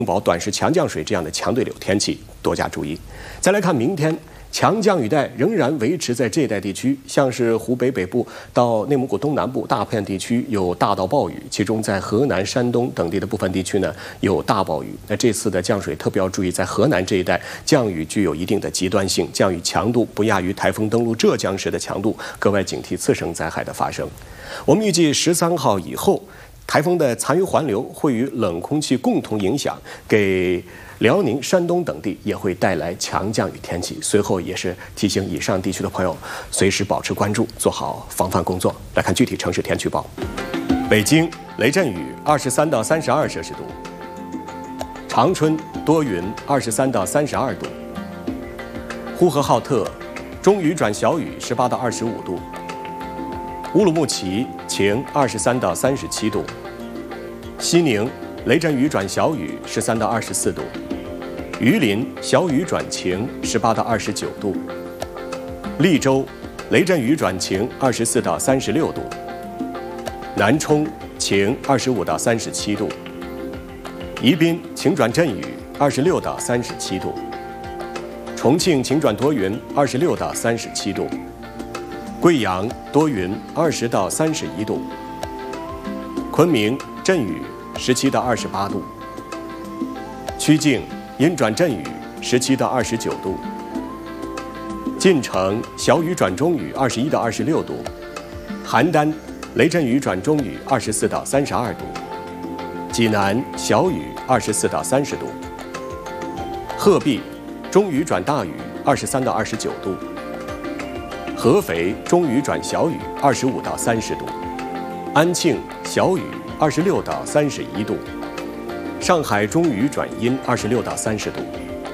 保短时强降水这样的强对流天气多加注意。再来看明天，强降雨带仍然维持在这一带地区，像是湖北北部到内蒙古东南部大片地区有大到暴雨，其中在河南、山东等地的部分地区呢有大暴雨。那这次的降水特别要注意，在河南这一带降雨具有一定的极端性，降雨强度不亚于台风登陆浙江时的强度，格外警惕次生灾害的发生。我们预计13号以后，台风的残余环流会与冷空气共同影响，给辽宁、山东等地也会带来强降雨天气。随后也是提醒以上地区的朋友随时保持关注，做好防范工作。来看具体城市天气预报：北京雷阵雨23到32摄氏度，长春多云23到32度，呼和浩特中雨转小雨18到25度，乌鲁木齐晴23到37度，西宁雷阵雨转小雨13到24度，榆林小雨转晴18到29度，利州雷阵雨转晴24到36度，南充晴25到37度，宜宾晴转阵雨26到37度，重庆晴转多云26到37度，贵阳多云20到31度，昆明阵雨17到28度，曲靖阴转阵雨17到29度，晋城小雨转中雨21到26度，邯郸雷阵雨转中雨24到32度，济南小雨24到30度，鹤壁中雨转大雨23到29度，合肥中雨转小雨25到30度，安庆小雨26到31度，上海中雨转阴26到30度，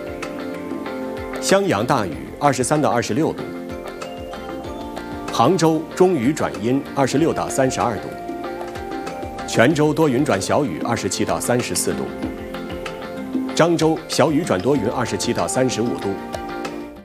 襄阳大雨23到26度，杭州中雨转阴26到32度，泉州多云转小雨27到34度，漳州小雨转多云27到35度，